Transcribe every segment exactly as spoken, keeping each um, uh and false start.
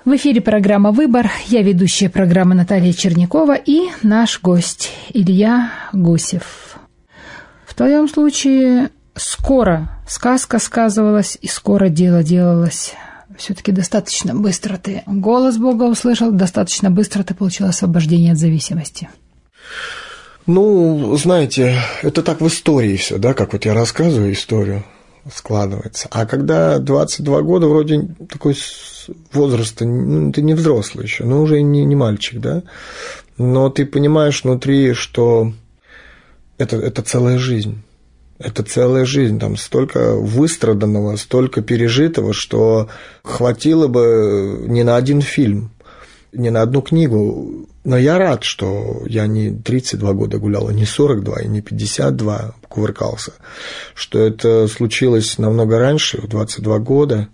В эфире программа «Выбор». Я ведущая программы Наталья Чернякова и наш гость Илья Гусев. В твоем случае скоро сказка сказывалась и скоро дело делалось. Все-таки достаточно быстро ты голос Бога услышал, достаточно быстро ты получил освобождение от зависимости. Ну, знаете, это так в истории все, да, как вот я рассказываю историю, складывается. А когда двадцать два года, вроде такой возраст, ну, ты не взрослый еще, но уже не, не мальчик, да, но ты понимаешь внутри, что это, это целая жизнь, это целая жизнь, там столько выстраданного, столько пережитого, что хватило бы не на один фильм, не на одну книгу. Но я рад, что я не тридцать два года гулял, и не сорок два, и не пятьдесят два кувыркался, что это случилось намного раньше, в двадцать два года.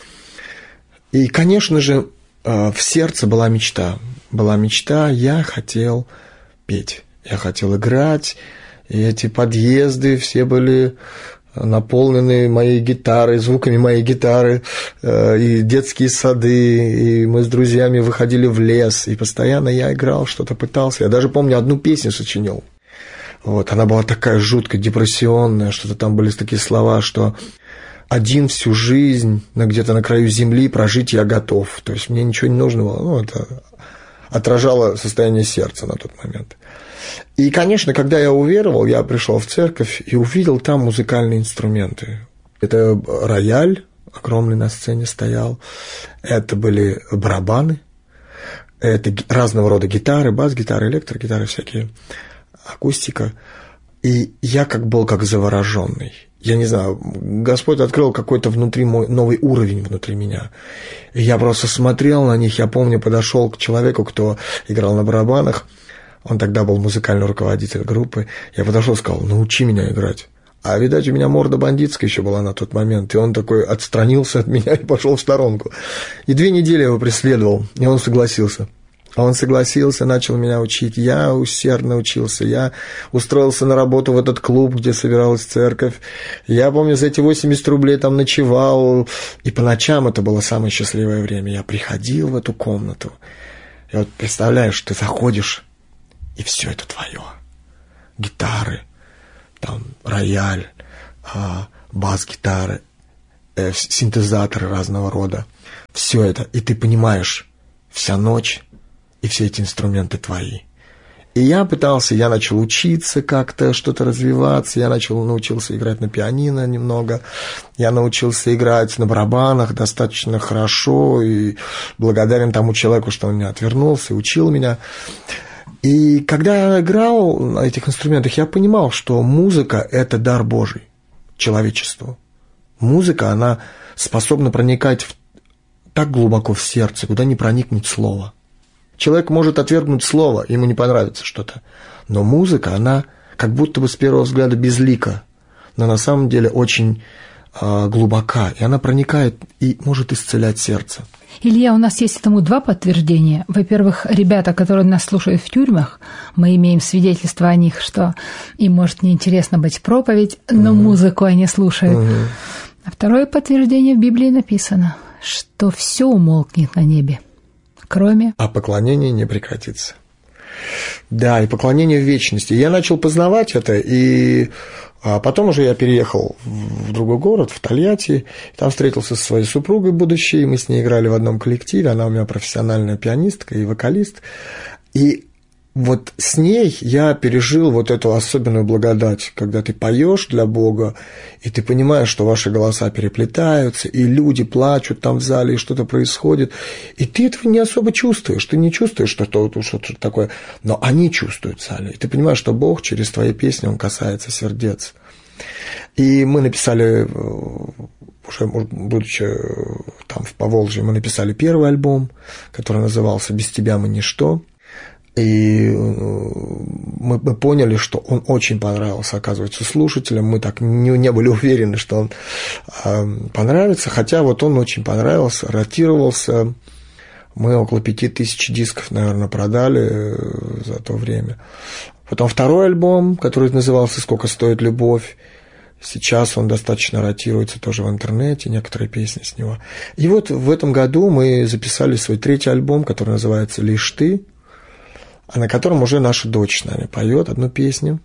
И, конечно же, в сердце была мечта. Была мечта, я хотел петь, я хотел играть, и эти подъезды все были наполнены моей гитарой, звуками моей гитары, и детские сады, и мы с друзьями выходили в лес, и постоянно я играл, что-то пытался. Я даже помню, одну песню сочинил. Вот, она была такая жутко депрессионная, что-то там были такие слова, что один всю жизнь, где-то на краю земли прожить я готов. То есть мне ничего не нужно было. Ну, это отражало состояние сердца на тот момент. И, конечно, когда я уверовал, я пришел в церковь и увидел там музыкальные инструменты. Это рояль огромный на сцене стоял, это были барабаны, это разного рода гитары, бас-гитары, электрогитары всякие, акустика. И я как был как завороженный. Я не знаю, Господь открыл какой-то внутри мой новый уровень внутри меня. И я просто смотрел на них. Я помню, подошел к человеку, кто играл на барабанах. Он тогда был музыкальный руководитель группы. Я подошел и сказал: научи меня играть. А, видать, у меня морда бандитская еще была на тот момент. И он такой отстранился от меня и пошел в сторонку. И две недели я его преследовал, и он согласился. Он согласился, начал меня учить. Я усердно учился. Я устроился на работу в этот клуб, где собиралась церковь. Я помню, за эти восемьдесят рублей там ночевал. И по ночам это было самое счастливое время. Я приходил в эту комнату. И вот представляешь, ты заходишь, и все это твое. Гитары, там, рояль, бас-гитары, синтезаторы разного рода. Все это. И ты понимаешь, вся ночь, и все эти инструменты твои. И я пытался, я начал учиться как-то, что-то развиваться, я начал, научился играть на пианино немного, я научился играть на барабанах достаточно хорошо, и благодарен тому человеку, что он не отвернулся и учил меня. И когда я играл на этих инструментах, я понимал, что музыка – это дар Божий человечеству. Музыка, она способна проникать в, так глубоко в сердце, куда не проникнет слово. Человек может отвергнуть слово, ему не понравится что-то. Но музыка, она как будто бы с первого взгляда безлика, но на самом деле очень э, глубока, и она проникает и может исцелять сердце. Илья, у нас есть этому два подтверждения. Во-первых, ребята, которые нас слушают в тюрьмах, мы имеем свидетельство о них, что им может неинтересно быть проповедь, но угу. музыку они слушают. Угу. А второе подтверждение в Библии написано, что все умолкнет на небе, кроме... А поклонение не прекратится. Да, и поклонение в вечности. Я начал познавать это, и а потом уже я переехал в другой город, в Тольятти, там встретился со своей супругой будущей, мы с ней играли в одном коллективе, она у меня профессиональная пианистка и вокалист, и вот с ней я пережил вот эту особенную благодать, когда ты поешь для Бога, и ты понимаешь, что ваши голоса переплетаются, и люди плачут там в зале, и что-то происходит, и ты этого не особо чувствуешь, ты не чувствуешь что-то, что-то такое, но они чувствуют в зале, и ты понимаешь, что Бог через твои песни, Он касается сердец. И мы написали, уже будучи там в Поволжье, мы написали первый альбом, который назывался «Без тебя мы ничто». И мы, мы поняли, что он очень понравился, оказывается, слушателям. Мы так не, не были уверены, что он э, понравится, хотя вот он очень понравился, ротировался. Мы около пяти тысяч дисков, наверное, продали за то время. Потом второй альбом, который назывался «Сколько стоит любовь». Сейчас он достаточно ротируется тоже в интернете, некоторые песни с него. И вот в этом году мы записали свой третий альбом, который называется «Лишь ты», на котором уже наша дочь с нами поет одну песню.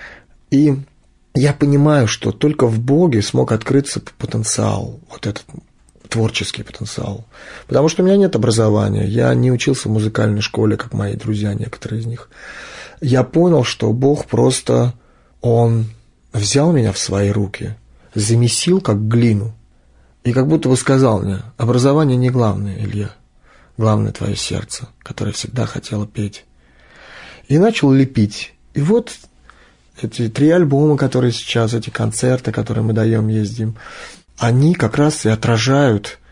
И я понимаю, что только в Боге смог открыться потенциал, вот этот творческий потенциал. Потому что у меня нет образования, я не учился в музыкальной школе, как мои друзья, некоторые из них. Я понял, что Бог просто, Он взял меня в свои руки, замесил как глину, и как будто бы сказал мне: образование не главное, Илья, главное твое сердце, которое всегда хотело петь. И начал лепить. И вот эти три альбома, которые сейчас, эти концерты, которые мы даем, ездим, они как раз и отражают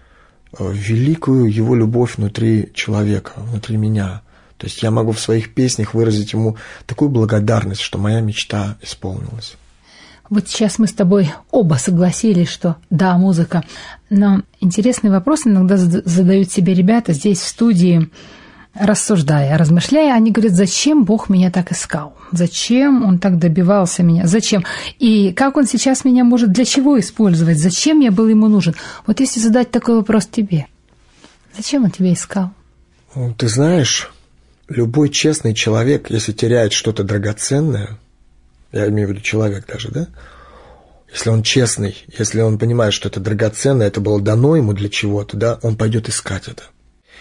великую его любовь внутри человека, внутри меня. То есть я могу в своих песнях выразить ему такую благодарность, что моя мечта исполнилась. Вот сейчас мы с тобой оба согласились, что да, музыка. Но интересный вопрос иногда задают себе ребята здесь, в студии, рассуждая, размышляя. Они говорят: зачем Бог меня так искал? Зачем Он так добивался меня? Зачем? И как Он сейчас меня может для чего использовать? Зачем я был Ему нужен? Вот если задать такой вопрос тебе, зачем Он тебя искал? Ты знаешь, любой честный человек, если теряет что-то драгоценное, я имею в виду человек даже, да? Если он честный, если он понимает, что это драгоценное, это было дано ему для чего-то, да, он пойдет искать это.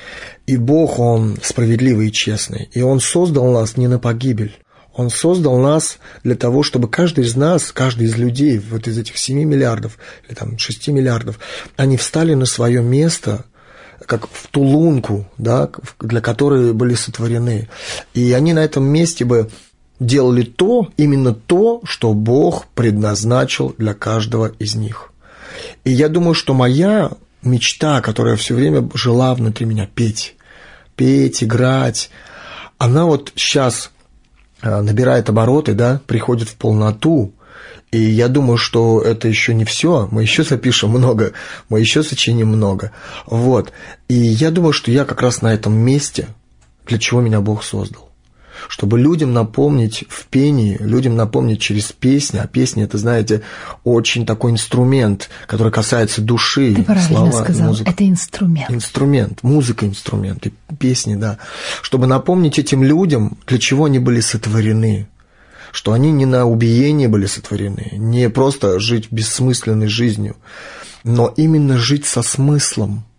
И Бог, Он справедливый и честный, и Он создал нас не на погибель. Он создал нас для того, чтобы каждый из нас, каждый из людей, вот из этих семи миллиардов или там шести миллиардов, они встали на свое место, как в ту лунку, да, для которой были сотворены. И они на этом месте бы делали то, именно то, что Бог предназначил для каждого из них. И я думаю, что моя мечта, которая все время жила внутри меня, петь, петь, играть, она вот сейчас набирает обороты, да, приходит в полноту. И я думаю, что это еще не все, мы еще запишем много, мы еще сочиним много. Вот. И я думаю, что я как раз на этом месте, для чего меня Бог создал. Чтобы людям напомнить в пении, людям напомнить через песни, а песни, это, знаете, очень такой инструмент, который касается души. Ты правильно слова, сказал, музыка. Это инструмент. Инструмент, музыка инструмент, и песни, да. Чтобы напомнить этим людям, для чего они были сотворены. Что они не на убиение были сотворены, не просто жить бессмысленной жизнью, но именно жить со смыслом.